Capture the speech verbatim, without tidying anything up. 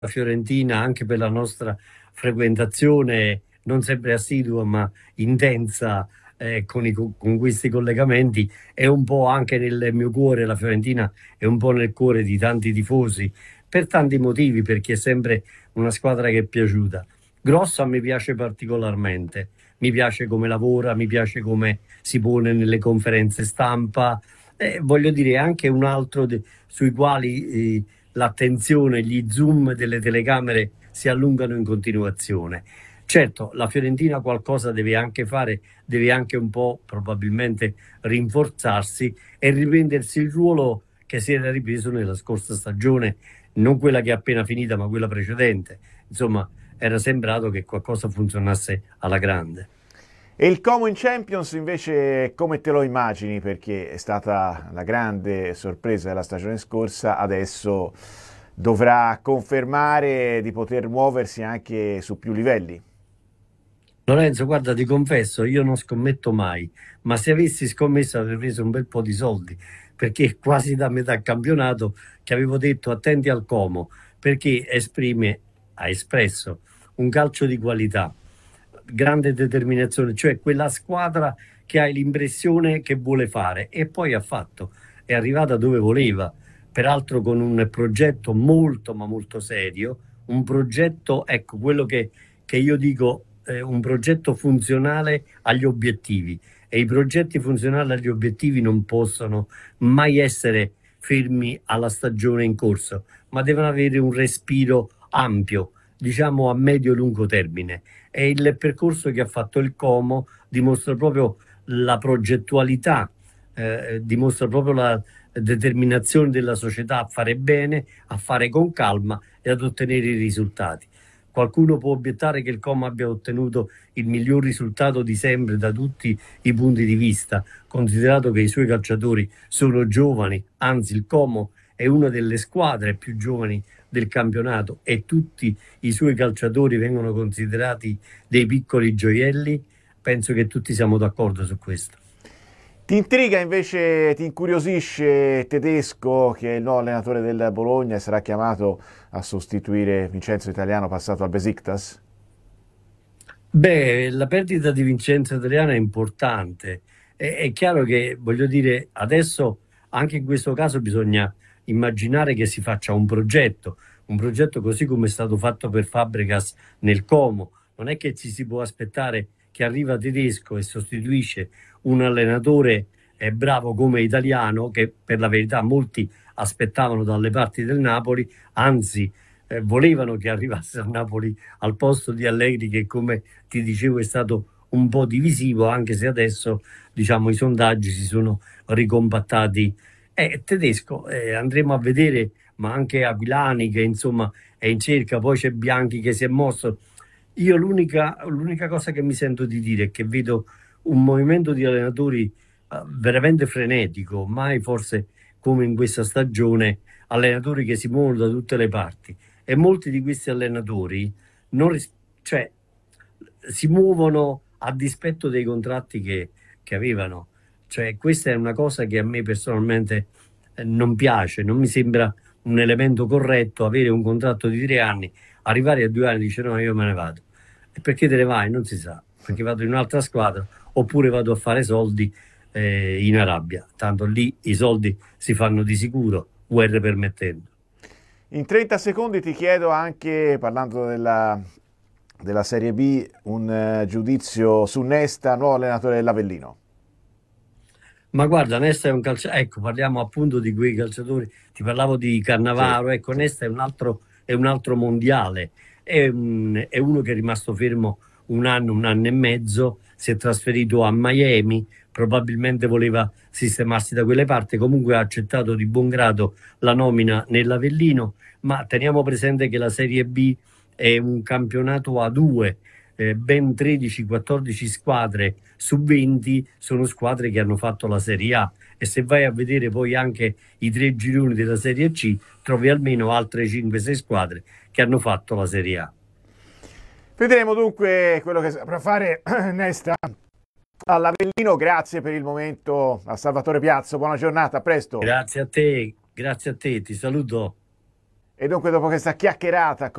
Fiorentina, anche per la nostra frequentazione non sempre assidua ma intensa, eh, con, i- con questi collegamenti, è un po' anche nel mio cuore. La Fiorentina è un po' nel cuore di tanti tifosi per tanti motivi, perché è sempre una squadra che è piaciuta. Grossa mi piace particolarmente, mi piace come lavora, mi piace come si pone nelle conferenze stampa. Eh, voglio dire, anche un altro de- sui quali eh, l'attenzione, gli zoom delle telecamere si allungano in continuazione. Certo, la Fiorentina qualcosa deve anche fare, deve anche un po' probabilmente rinforzarsi e riprendersi il ruolo che si era ripreso nella scorsa stagione, non quella che è appena finita, ma quella precedente. Insomma, era sembrato che qualcosa funzionasse alla grande. E il Como in Champions invece come te lo immagini? Perché è stata la grande sorpresa della stagione scorsa, adesso dovrà confermare di poter muoversi anche su più livelli. Lorenzo, guarda, ti confesso, io non scommetto mai, ma se avessi scommesso avrei preso un bel po' di soldi, perché quasi da metà campionato che avevo detto attenti al Como, perché esprime, ha espresso un calcio di qualità, grande determinazione, cioè quella squadra che hai l'impressione che vuole fare e poi ha fatto, è arrivata dove voleva, peraltro con un progetto molto ma molto serio, un progetto, ecco, quello che, che io dico, eh, un progetto funzionale agli obiettivi, e i progetti funzionali agli obiettivi non possono mai essere fermi alla stagione in corso, ma devono avere un respiro ampio, diciamo a medio-lungo termine. E il percorso che ha fatto il Como dimostra proprio la progettualità, eh, dimostra proprio la determinazione della società a fare bene, a fare con calma e ad ottenere i risultati. Qualcuno può obiettare che il Como abbia ottenuto il miglior risultato di sempre da tutti i punti di vista, considerato che i suoi calciatori sono giovani, anzi il Como è una delle squadre più giovani del campionato e tutti i suoi calciatori vengono considerati dei piccoli gioielli. Penso che tutti siamo d'accordo su questo. Ti intriga invece, ti incuriosisce Tedesco, che è il nuovo allenatore del Bologna e sarà chiamato a sostituire Vincenzo Italiano passato al Besiktas? Beh, la perdita di Vincenzo Italiano è importante. È, è chiaro che, voglio dire, adesso anche in questo caso bisogna immaginare che si faccia un progetto, un progetto così come è stato fatto per Fabregas nel Como. Non è che ci si può aspettare che arriva Tedesco e sostituisce un allenatore eh, bravo come Italiano, che per la verità molti aspettavano dalle parti del Napoli, anzi eh, volevano che arrivasse a Napoli al posto di Allegri, che come ti dicevo è stato un po' divisivo, anche se adesso diciamo i sondaggi si sono ricompattati. Eh, Tedesco, eh, andremo a vedere, ma anche Aquilani che insomma è in cerca, poi c'è Bianchi che si è mosso. Io l'unica, l'unica cosa che mi sento di dire è che vedo un movimento di allenatori eh, veramente frenetico, mai forse come in questa stagione, allenatori che si muovono da tutte le parti, e molti di questi allenatori non ris- cioè, si muovono a dispetto dei contratti che, che avevano. Cioè, questa è una cosa che a me personalmente eh, non piace, non mi sembra un elemento corretto avere un contratto di tre anni, arrivare a due anni e dice no, io me ne vado. E perché te ne vai? Non si sa, perché vado in un'altra squadra oppure vado a fare soldi eh, in Arabia. Tanto lì i soldi si fanno di sicuro, guerre permettendo. In trenta secondi ti chiedo anche, parlando della, della Serie B, un eh, giudizio su Nesta, nuovo allenatore dell'Avellino. Ma guarda, Nesta è un calciatore, ecco, parliamo appunto di quei calciatori, ti parlavo di Sì, Cannavaro, ecco, sì. Nesta è un altro, è un altro mondiale, è, un- è uno che è rimasto fermo un anno, un anno e mezzo, si è trasferito a Miami, probabilmente voleva sistemarsi da quelle parti, comunque ha accettato di buon grado la nomina nell'Avellino, ma teniamo presente che la Serie B è un campionato a due, eh, ben tredici quattordici squadre su venti sono squadre che hanno fatto la Serie A, e se vai a vedere poi anche i tre gironi della Serie C trovi almeno altre cinque sei squadre che hanno fatto la Serie A. Vedremo dunque quello che saprà fare Nesta all'Avellino. Grazie per il momento a Salvatore Piazzo, buona giornata, a presto. Grazie a te, grazie a te, ti saluto. E dunque dopo questa chiacchierata